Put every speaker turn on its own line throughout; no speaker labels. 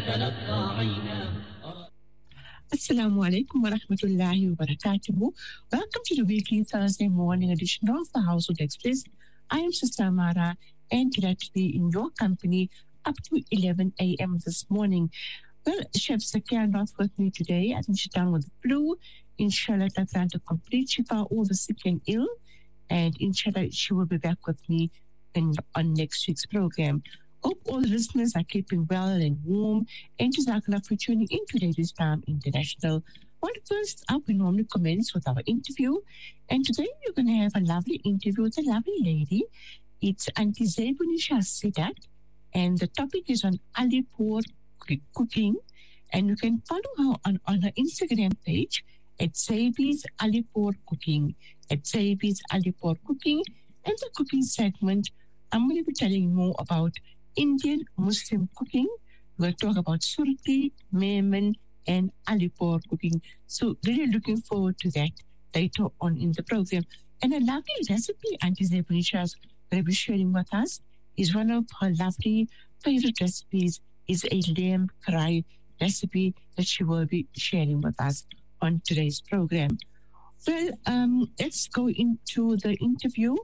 تلقى عينا.
Assalamu alaikum wa rahmatullahi wa barakatuhu. Welcome to the weekly Thursday morning edition of the Household Express. I am Sister Amara and glad to be in your company up to 11 a.m. this morning. Well, Chef Zakia not with me today. I think she's down with the flu. Inshallah, I plan to complete Shifa all the sick and ill. And inshallah, she will be back with me on next week's program. Hope all the listeners are keeping well and warm. And Jazakallah for tuning in to Ladies Time International. Well, first up, we normally commence with our interview. And today we're going to have a lovely interview with a lovely lady. It's Auntie Zaibunisha Sidat. And the topic is on Alipur cooking. And you can follow her on her Instagram page at Zaibi's Alipur Cooking. At Zaibi's Alipur Cooking. And the cooking segment, I'm going to be telling you more about Indian Muslim cooking. We'll talk about surti, mehman, and Alipur cooking. So really looking forward to that later on in the program. And a lovely recipe Auntie Zaibunisha is going to be sharing with us is one of her lovely favorite recipes is a lamb karai recipe that she will be sharing with us on today's program. Well, let's go into the interview.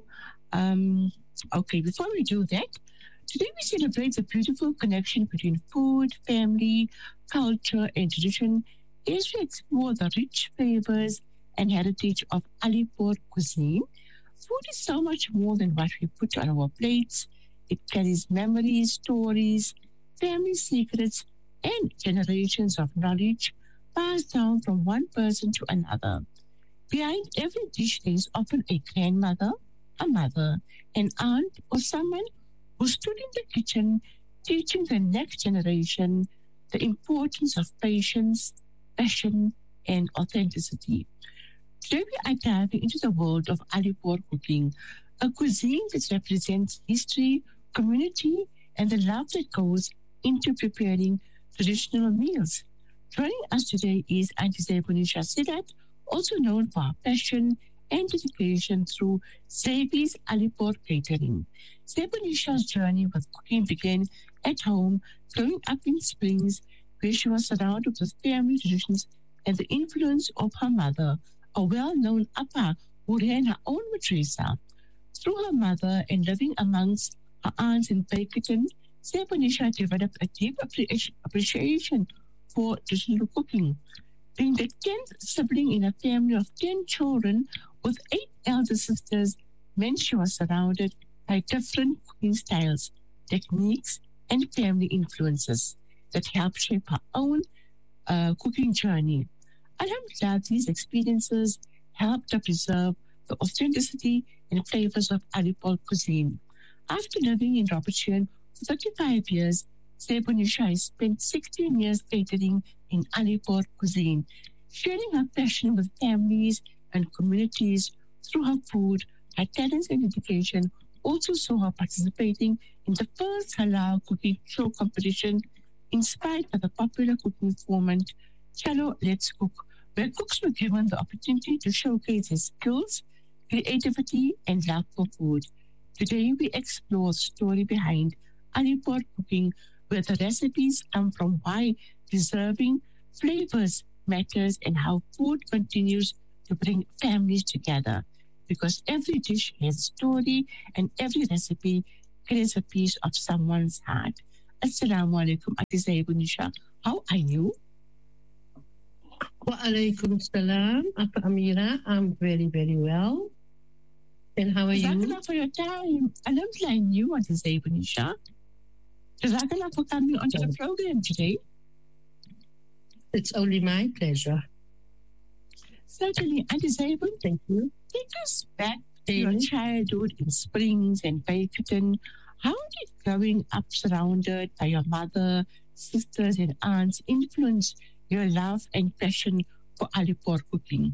Okay, before we do that, today we celebrate the beautiful connection between food, family, culture, and tradition as we explore the rich flavors and heritage of Alipur cuisine. Food is so much more than what we put on our plates. It carries memories, stories, family secrets, and generations of knowledge passed down from one person to another. Behind every dish, there is often a grandmother, a mother, an aunt, or someone who stood in the kitchen teaching the next generation the importance of patience, passion, and authenticity. Today we are diving into the world of Alipur cooking, a cuisine that represents history, community, and the love that goes into preparing traditional meals. Joining us today is Auntie Zaibunisha Sidat, also known for her passion and dedication through Zaibi's Alipur Catering. Zaibunisha's journey with cooking began at home, growing up in Springs, where she was surrounded with family traditions and the influence of her mother, a well-known Appa who ran her own madrasa. Through her mother and living amongst her aunts in Bakerton, Zaibunisha developed a deep appreciation for traditional cooking. Being the 10th sibling in a family of 10 children with 8 elder sisters meant she was surrounded by different cooking styles, techniques, and family influences that helped shape her own cooking journey. Alhamdulillah, these experiences helped her preserve the authenticity and flavors of Alipur cuisine. After living in Robertson for 35 years, Zaibunisha has spent 16 years catering in Alipur cuisine, sharing her passion with families and communities through her food. Her talents and dedication also saw her participating in the first halal cooking show competition, inspired by the popular cooking format Chalo Let's Cook, where cooks were given the opportunity to showcase their skills, creativity, and love for food. Today we explore the story behind Alipur cooking, where the recipes come from, why preserving flavors matters, and how food continues to bring families together. Because every dish has a story and every recipe carries a piece of someone's heart. Assalamu alaikum, Auntie Zaibunisha. How are you?
Wa alaikum salam, Appa Amira. I'm very, very well. And how are you?
Jazakallah for your time. Alhamdulillah, and you, Auntie Zaibunisha. Jazakallah for coming onto the program today.
It's only my pleasure.
Certainly, Auntie Zaibun,
Thank you.
take us back to your childhood in Springs and Bakerton. How did growing up surrounded by your mother, sisters, and aunts influence your love and passion for Alipur cooking?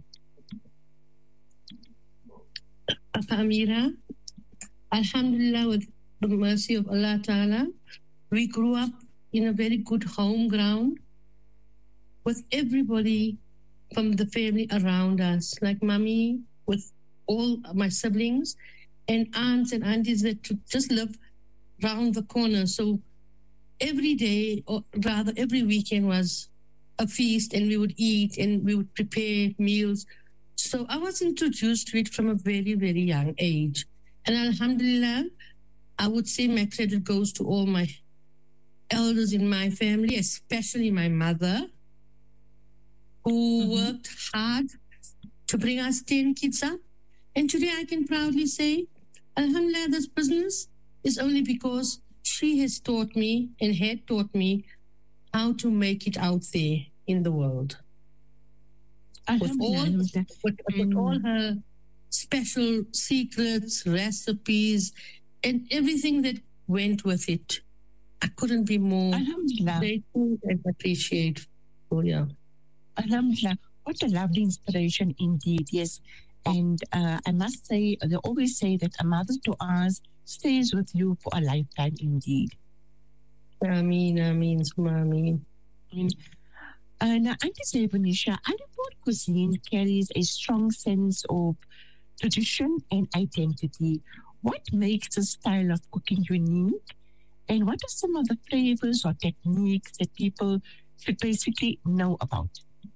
Appa Amira, Alhamdulillah, with the mercy of Allah Ta'ala, we grew up in a very good home ground with everybody from the family around us, like mommy with all my siblings and aunts and aunties that just live round the corner. So every day, or rather every weekend, was a feast, and we would eat and we would prepare meals. So I was introduced to it from a very, very young age. And alhamdulillah, I would say my credit goes to all my elders in my family, especially my mother, who worked hard to bring us 10 kids up. And today I can proudly say, alhamdulillah, this business is only because she has taught me and had taught me how to make it out there in the world. With all her special secrets, recipes, and everything that went with it. I couldn't be more grateful and appreciative. Oh, yeah.
Alhamdulillah, what a lovely inspiration indeed, yes. And I must say, they always say that a mother's du'as stays with you for a lifetime indeed.
Ameen, ameen, summa ameen.
Now, Auntie Zaibunisha, Alipur cuisine carries a strong sense of tradition and identity. What makes this style of cooking unique? And what are some of the flavors or techniques that people should basically know about?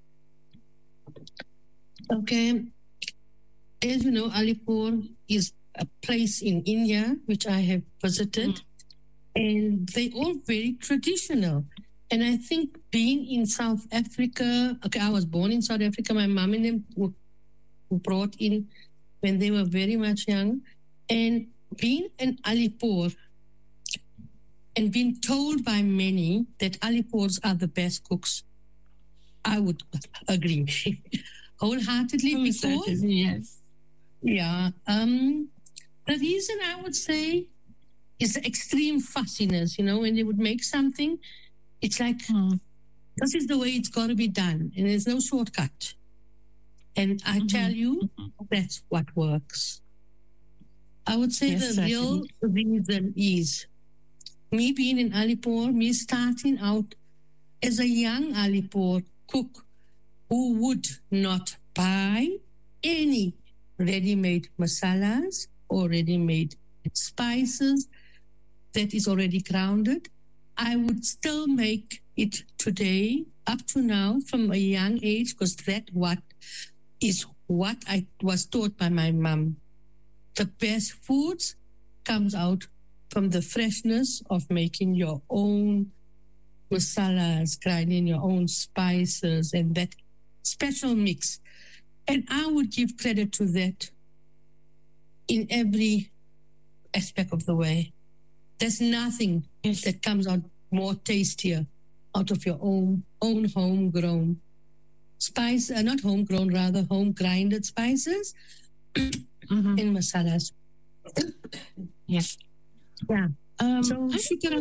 Okay. As you know, Alipur is a place in India which I have visited, and they're all very traditional. And I think being in South Africa, okay, I was born in South Africa. My mom and them were brought in when they were very much young. And being in Alipur and being told by many that Alipurs are the best cooks, I would agree wholeheartedly. Because,
yes.
Yeah. The reason I would say is the extreme fussiness, when they would make something, it's like, this is the way it's got to be done, and there's no shortcut. And I tell you, that's what works. I would say the real reason is me being in Alipur, me starting out as a young Alipur cook who would not buy any ready-made masalas or ready-made spices that is already grounded. I would still make it today, up to now, from a young age, because that is what I was taught by my mom. The best foods comes out from the freshness of making your own masalas, grinding your own spices, and that special mix. And I would give credit to that in every aspect of the way. There's nothing that comes out more tastier out of your own homegrown spice, not homegrown, rather home grinded spices and masalas.
Yes.
Yeah.
So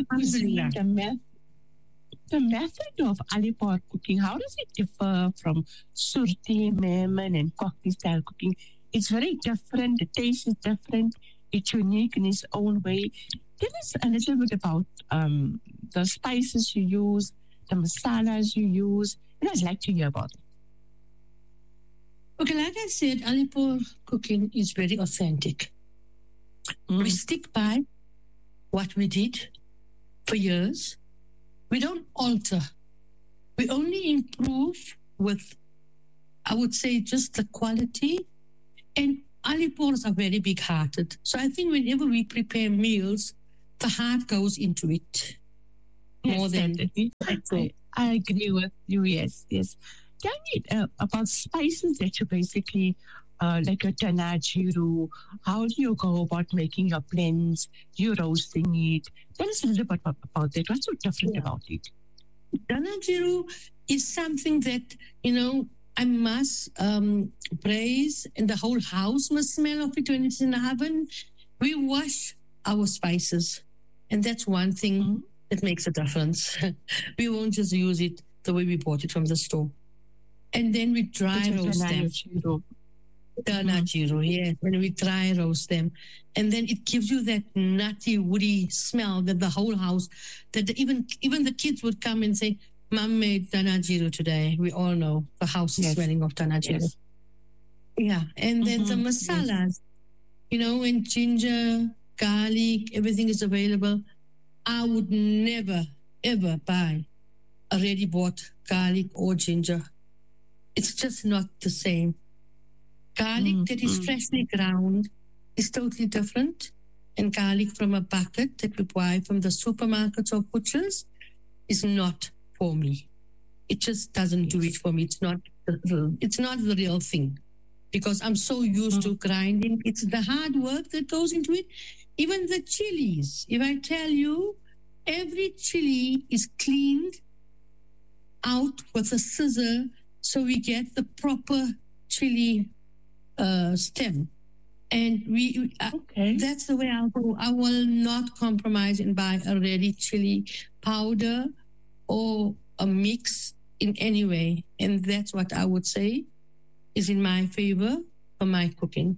the method of Alipur cooking, how does it differ from Surti, Mehman, and Cockney style cooking? It's very different. The taste is different. It's unique in its own way. Tell us a little bit about the spices you use, the masalas you use, and I'd like to hear about it.
Okay, like I said, Alipur cooking is very authentic. We stick by what we did for years. We don't alter. We only improve with, I would say, just the quality. And Alipurs are very big-hearted. So I think whenever we prepare meals, the heart goes into it more than
I agree with you. Yes. Tell me about spices that you basically like a Dana Jiru. How do you go about making your blends? You roasting it. Tell us a little bit about that. What's so different about it?
Dana Jiru is something that I must braise, and the whole house must smell of it when it's in the oven. We wash our spices. And that's one thing that makes a difference. We won't just use it the way we bought it from the store. And then we dry roast them. Dana Jiru, yes. When we dry roast them. And then it gives you that nutty, woody smell that the whole house, that even the kids would come and say, Mom made Dana Jiru today. We all know the house is smelling of Dana Jiru. Yes. Yeah. And then the masalas, when ginger, garlic, everything is available. I would never ever buy already bought garlic or ginger. It's just not the same. Garlic that is freshly ground is totally different. And garlic from a bucket that we buy from the supermarkets or butchers is not for me. It just doesn't do it for me. It's not the real thing, because I'm so used to grinding. It's the hard work that goes into it. Even the chilies, if I tell you, every chili is cleaned out with a scissor so we get the proper chili stem. And that's the way I'll go. I will not compromise and buy a ready chili powder or a mix in any way. And that's what I would say is in my favor for my cooking.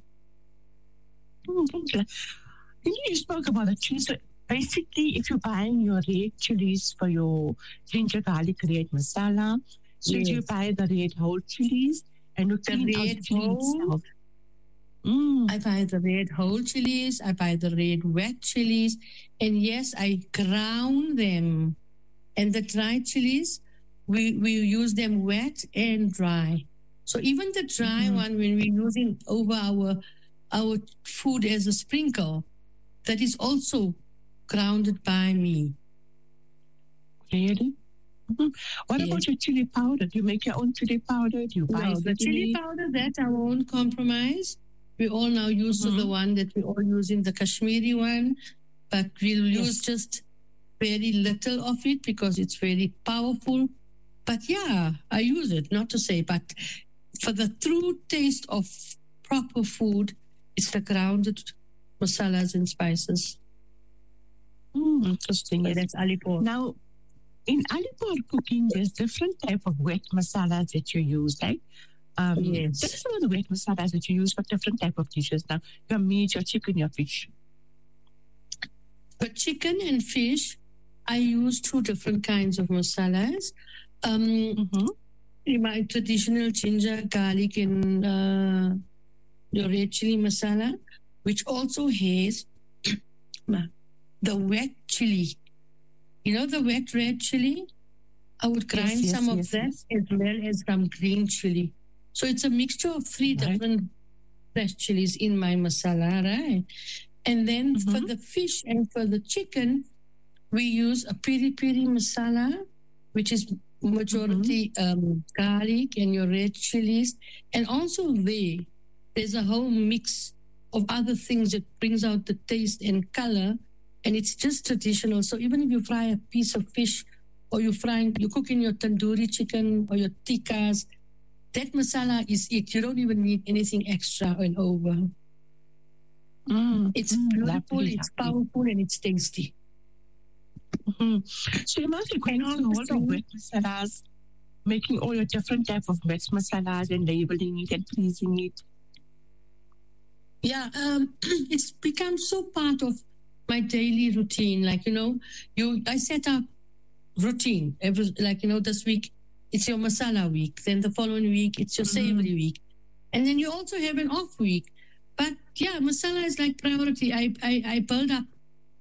Okay. You spoke about the chilies. So basically, if you're buying your red chilies for your ginger garlic red masala, so you buy the red whole chilies and you clean out the chili itself.
I buy the red whole chilies, I buy the red wet chilies, and yes, I ground them. And the dry chilies, we use them wet and dry. So even the dry one, when we're using over our food as a sprinkle, that is also grounded by me.
Really? What about your chili powder? Do you make your own chili powder? Do you buy
the chili powder? That's our own compromise. We all now used to the one that we all using, the Kashmiri one, but we'll use just very little of it because it's very powerful. But yeah, I use it, not to say, but for the true taste of proper food, it's the grounded masalas and spices.
Interesting.
Yeah, that's Alipore.
Now, in Alipore cooking, there's different type of wet masalas that you use, right?
Yes.
That's some of the wet masalas that you use for different type of dishes. Now, your meat, your chicken, your fish.
For chicken and fish, I use two different kinds of masalas. In my traditional ginger, garlic, and the red chili masala, which also has the wet chili. You know the wet red chili? I would grind some of that as well as some green chili. So it's a mixture of three different fresh chilies in my masala, right? And then for the fish and for the chicken, we use a piri-piri masala, which is majority garlic and your red chilies. And also there's a whole mix of other things that brings out the taste and color. And it's just traditional. So even if you fry a piece of fish or you cook in your tandoori chicken or your tikkas, that masala is it. You don't even need anything extra and over. It's beautiful, it's powerful, and it's tasty.
So you must be going through all the wet masalas, making all your different type of wet masalas and labeling it and freezing it.
Yeah, it's become so part of my daily routine. Like, I set up routine this week it's your masala week, then the following week it's your savory week, and then you also have an off week. But yeah, masala is like priority. I build up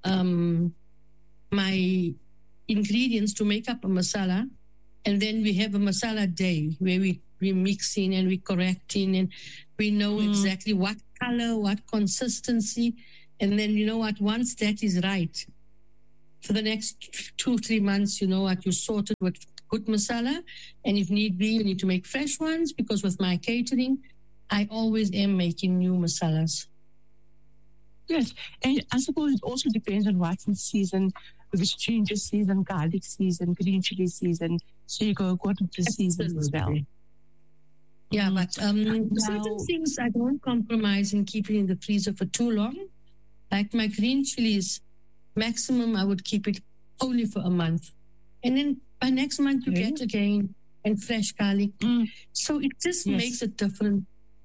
my ingredients to make up a masala, and then we have a masala day where we mix in and we correct in, and we know exactly what color, what consistency, and then once that is right, for the next 2-3 months, you sorted with good masala, and if need be, you need to make fresh ones, because with my catering, I always am making new masalas.
Yes, and I suppose it also depends on what's in season, if it's ginger season, garlic season, green chili season, so you go according to the seasons as well.
Yeah, but certain things I don't compromise in keeping in the freezer for too long. Like my green chilies, maximum I would keep it only for a month. And then by next month you get again, and fresh garlic. So it just makes a difference.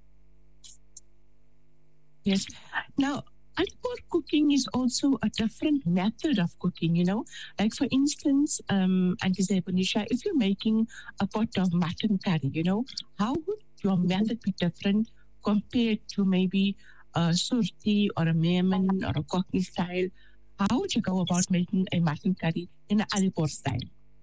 Yes. Now, Alipore cooking is also a different method of cooking, Like, for instance, Auntie Zaibunisha, if you're making a pot of mutton curry, how would your method be different compared to maybe a surti or a Mehman or a Cockney style? how would you go about making a mutton curry in the Alipore style?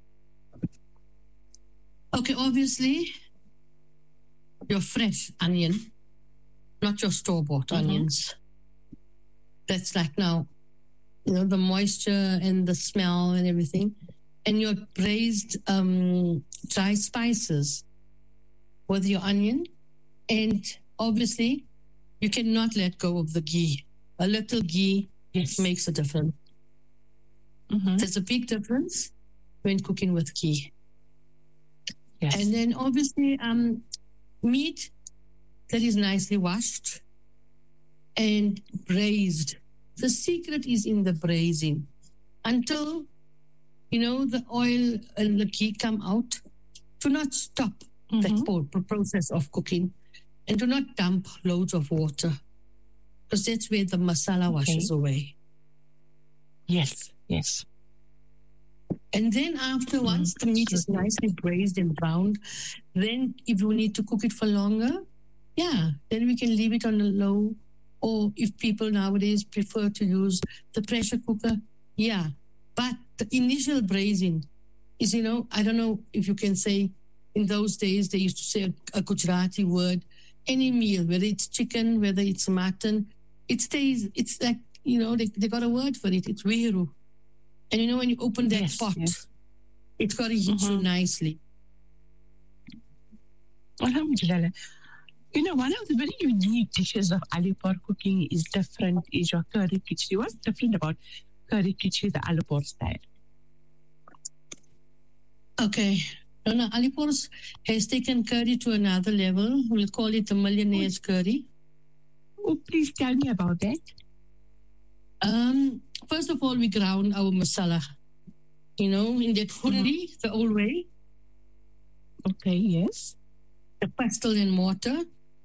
Okay, obviously, your fresh onion, not your store-bought onions. That's like now, the moisture and the smell and everything. And your braised dry spices with your onion. And obviously, you cannot let go of the ghee. A little ghee makes a difference. There's a big difference when cooking with ghee.
Yes.
And then obviously meat that is nicely washed and braised. The secret is in the braising. Until, the oil and the ghee come out, do not stop that process of cooking, and do not dump loads of water, because that's where the masala washes away.
Yes.
And then after, once the meat is nicely braised and browned, then if you need to cook it for longer, then we can leave it on a low. Or if people nowadays prefer to use the pressure cooker, But the initial braising is, I don't know if you can say, in those days they used to say a Gujarati word, any meal, whether it's chicken, whether it's mutton, it stays, it's like, they got a word for it, it's viru. And when you open that pot, it's got to heat you nicely.
Alhamdulillah. One of the very unique dishes of Alipore cooking is your curry khichdi. What's different about curry khichdi, the Alipore style?
Okay. Alipore has taken curry to another level. We'll call it a millionaire's curry.
Oh, please tell me about that.
First of all, we ground our masala, in that hundi, the old way.
Okay, yes.
The pestle and mortar.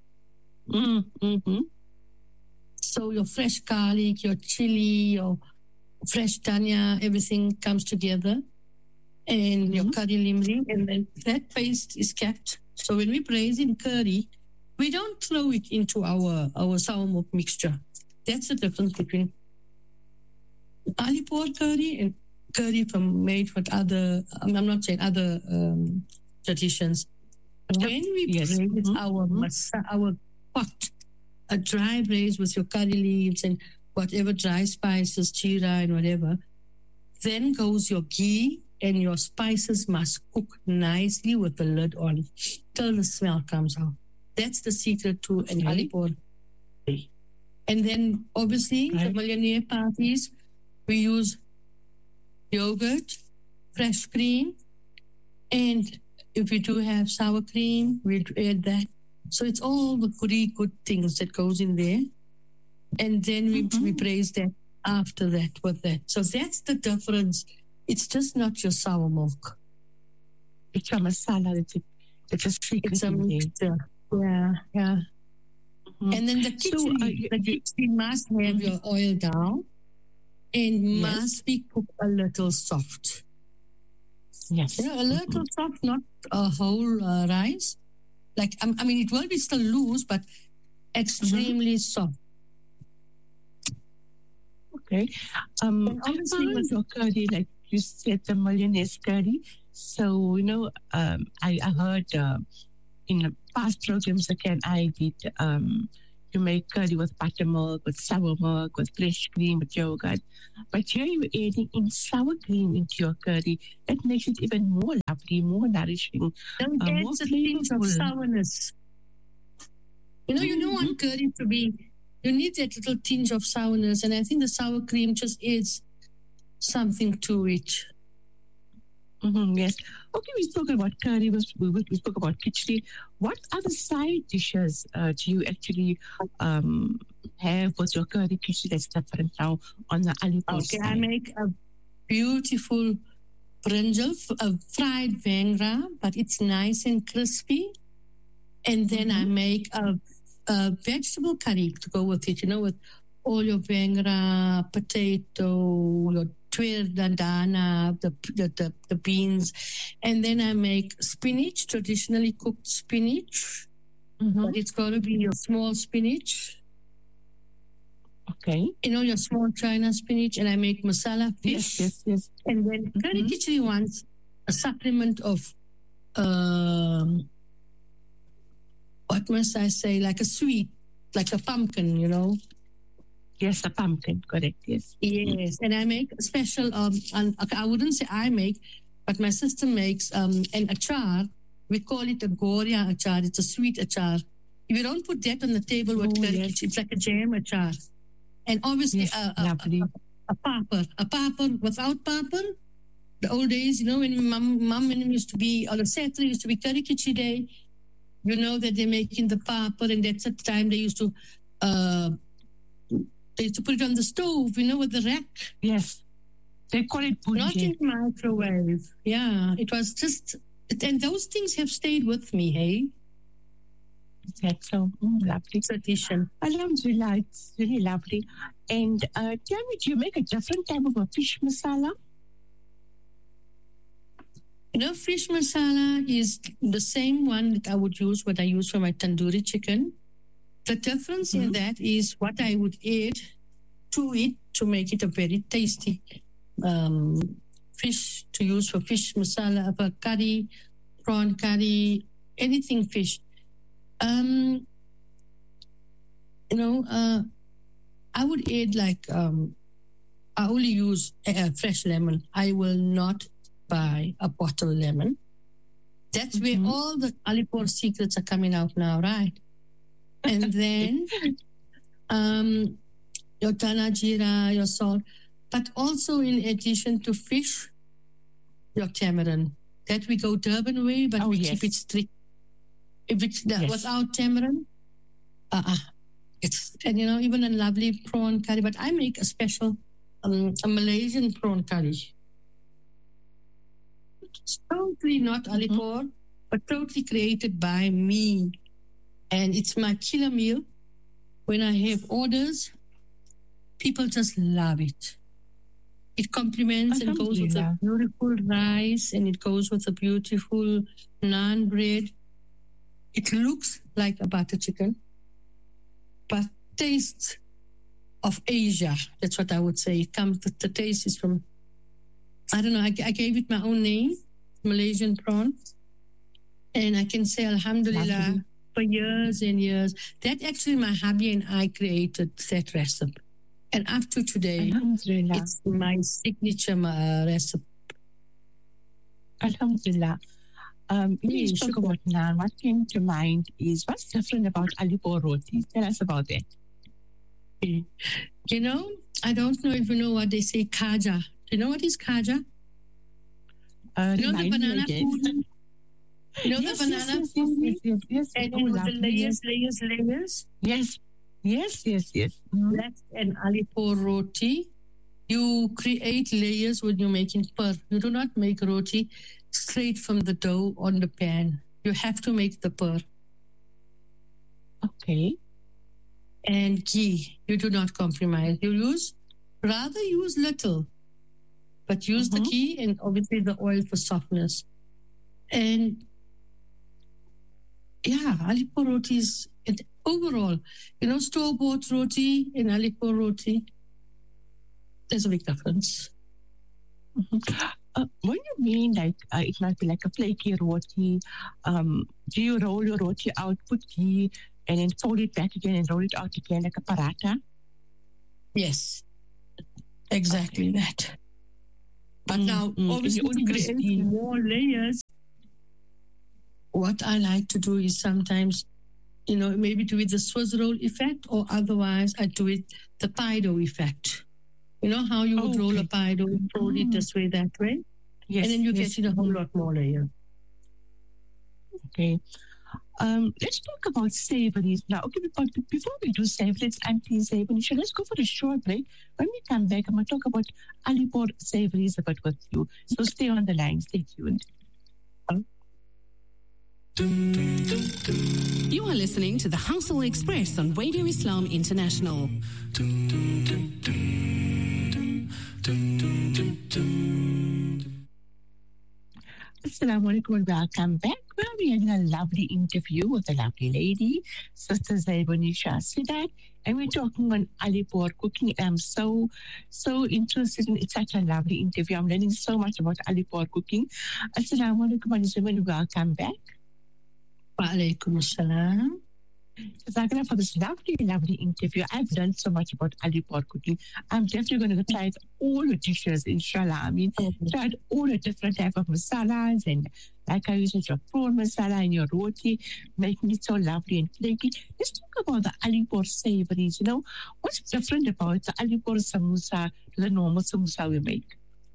So your fresh garlic, your chili, your fresh dhania, everything comes together. And your curry limri, and then that paste is kept. So when we braise in curry, we don't throw it into our sour milk mixture. That's the difference between Alipore curry and curry made with other, I'm not saying other traditions. When we braise our pot, a dry braise with your curry leaves and whatever dry spices, jeera and whatever, then goes your ghee, and your spices must cook nicely with the lid on till the smell comes out. That's the secret to an Alipore. And then obviously the millionaire parties, we use yogurt, fresh cream, and if we do have sour cream, we add that. So it's all the good things that goes in there. And then we braise that after that with that. So that's the difference. It's just not your sour milk.
It's a masala. It's a secret.
It's a mixture. Yeah. And then the khichdi must have your oil down and must be cooked a little soft.
Yes.
A little soft, not a whole rice. Like, I mean, it will be still loose, but extremely soft.
Okay. Obviously, with your curry, like you said, the millionaire's curry. So, I heard in past programs, again, I did, you make curry with buttermilk, with sour milk, with fresh cream, with yogurt. But here you're adding in sour cream into your curry. That makes it even more lovely, more nourishing, more
a pinch of sourness. You want curry to be, you need that little tinge of sourness. And I think the sour cream just adds something to it.
Yes. Okay, we spoke about curry, we spoke about khichdi. What other side dishes do you actually have with your curry khichdi that's different now on the Alipore side?
I make a beautiful brinjal, a fried vangra, but it's nice and crispy. And then I make a vegetable curry to go with it, with all your vangra, potato, your dandana, the beans, and then I make spinach, traditionally cooked spinach, but it's got to be your small spinach.
Okay.
Your small China spinach, and I make masala fish.
Yes.
And then curry khichdi wants a supplement of, what must I say, like a sweet, like a pumpkin,
Yes, a pumpkin, correct, yes.
Yes, and I make a special, I wouldn't say I make, but my sister makes an achar. We call it a goria achar. It's a sweet achar. If you don't put that on the table with curry khichdi, it's like a jam achar. And obviously a papar. Without papar, the old days, when mom used to be, on a Saturday used to be curry khichdi day, that they're making the papar, and that's at the time they used to put it on the stove, with the rack.
Yes. They call it bhunji.
Not in the microwave. Yeah, it was just, and those things have stayed with me, hey?
That's so lovely.
Tradition.
Alhamdulillah, it's really lovely. And tell me, do you make a different type of a fish masala?
Fish masala is the same one that I would use, what I use for my tandoori chicken. The difference in that is what I would add to it to make it a very tasty fish to use for fish masala, for curry, prawn curry, anything fish. I would add I only use fresh lemon. I will not buy a bottle lemon. That's where all the Alipore secrets are coming out now, right? And then your dhana jeera, your salt, but also in addition to fish, your tamarind. That we go Durban way, but we keep it strict. If it's without tamarind, it's, and even a lovely prawn curry. But I make a special a Malaysian prawn curry. It's totally not Alipore, but totally created by me. And it's my killer meal. When I have orders, people just love it. It complements and goes with a beautiful rice, and it goes with a beautiful naan bread. It looks like a butter chicken, but tastes of Asia. That's what I would say. It comes. The taste is from, I don't know. I gave it my own name, Malaysian prawn, and I can say Alhamdulillah for years and years. That actually my hubby and I created that recipe, and up to today, it's my signature recipe.
Alhamdulillah. You spoke about naan. What came to mind is what's different about Alipore roti? Tell us about that.
I don't know if you know what they say, khaja. Do you know what is khaja? The banana pudding? The banana pudding?
Yes.
And with the layers?
Yes.
That's an Alipore roti. You create layers when you're making pur. You do not make roti straight from the dough on the pan. You have to make the pur.
Okay.
And ghee. You do not compromise. Rather use little, but use the ghee and obviously the oil for softness. And Alipore roti is overall, store-bought roti and Alipore roti, there's a big difference.
When you mean it might be like a flaky roti, do you roll your roti out, put ghee, and then fold it back again and roll it out again like a paratha?
Yes, exactly that. But now, obviously, to create more layers, what I like to do is sometimes, maybe do it the Swiss roll effect, or otherwise I do it the pie dough effect. You know how you would roll a pie dough, fold it this way, that way? Yes. And then you get a whole lot more layer.
Okay. Let's talk about savories now. Okay, before we do savories, anti-savory, let's go for a short break. When we come back, I'm going to talk about Alipore savories a bit with you. So stay on the line, stay tuned.
You are listening to the Household Express on Radio Islam International.
Assalamu alaikum and welcome back. Well, we had a lovely interview with a lovely lady, Sister Zaibonisha Sidat, and we're talking on Alipur cooking. I'm so interested in it's such a lovely interview. I'm learning so much about Alipur cooking. Assalamu alaikum, and welcome back.
Wa alaikum assalam.
Zakira, for this lovely interview. I've learned so much about Alipur cooking. I'm definitely going to try it all the dishes, inshallah. I mean, tried all the different type of masalas, and like I used your prawn masala and your roti, making it so lovely and flaky. Let's talk about the Alipur savories. You know, what's different about the Alipur samosa to the normal samosa we make?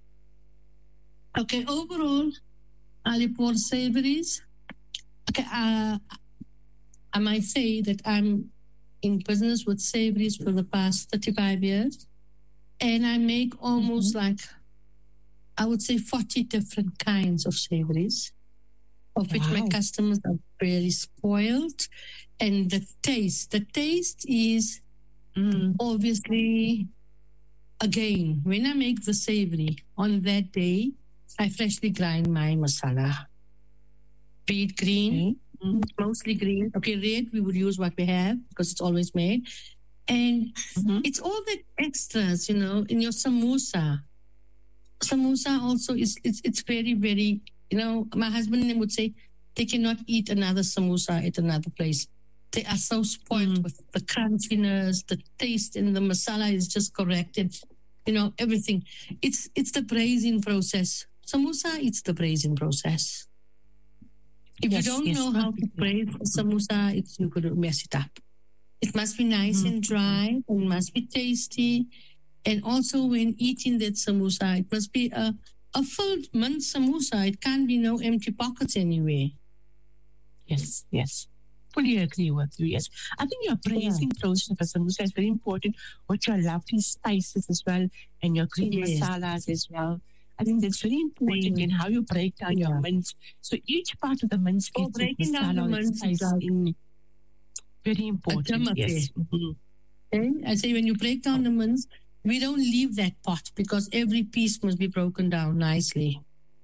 Okay, overall, Alipur savories. Okay, I might say that I'm in business with savories for the past 35 years. And I make almost like, I would say 40 different kinds of savories, of which my customers are very spoiled. And the taste is obviously, again, when I make the savory, on that day, I freshly grind my masala. Be it green, mostly green. Okay, red, we would use what we have because it's always made. And it's all the extras, you know, in your samosa. Samosa also is, it's very, very, you know, my husband would say they cannot eat another samosa at another place. They are so spoiled with the crunchiness, the taste, and the masala is just correct. And, you know, everything. It's the braising process. Samosa, it's the braising process. If you don't know how to braise samosa, you're going to mess it up. It must be nice and dry, and must be tasty. And also when eating that samosa, it must be a filled mint samosa. It can't be no empty pockets anywhere.
Yes. Fully agree with you, yes. I think your braising process of a samosa is very important, with your lovely spices as well, and your green masalas as well. I think that's very important in how you break down your mince. So each part of the mince gets
breaking down the mince is
very important. Yes.
Okay? I say when you break down the mince, we don't leave that pot because every piece must be broken down nicely.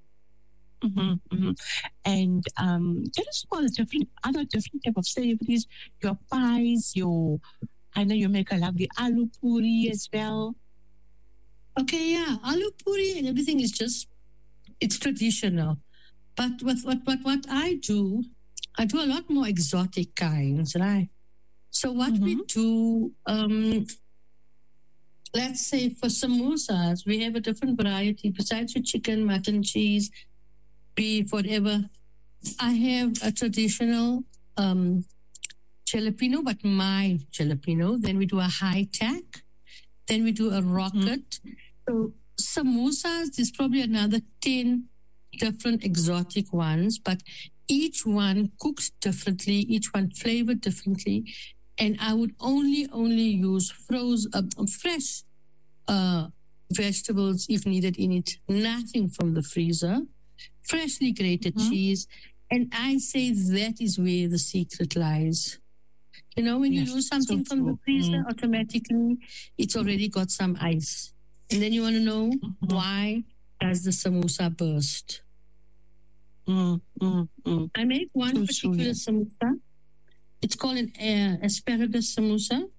And tell us about the other different type of savories, your pies, I know you make a lovely aloo puri as well.
Okay, aloo puri and everything is it's traditional. But with what I do a lot more exotic kinds, right? So what we do, let's say for samosas, we have a different variety. Besides your chicken, mutton, cheese, beef, whatever, I have a traditional jalapeno, but my jalapeno. Then we do a high tack. Then we do a rocket. So samosas, there's probably another 10 different exotic ones, but each one cooked differently, each one flavored differently. And I would only use fresh vegetables if needed in it, nothing from the freezer, freshly grated cheese. And I say that is where the secret lies. You know, when you use something from the freezer, automatically it's already got some ice. And then you want to know why does the samosa burst? I make one particular samosa. It's called an asparagus samosa.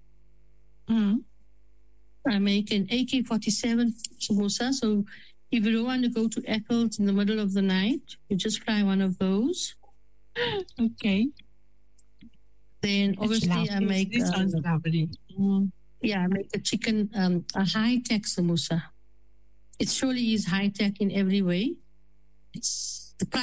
I make an AK-47 samosa. So if you don't want to go to Eccles in the middle of the night, you just fry one of those.
Okay.
Then obviously I make...
This sounds lovely.
I make a chicken, a high-tech samosa. It surely is high-tech in every way. It's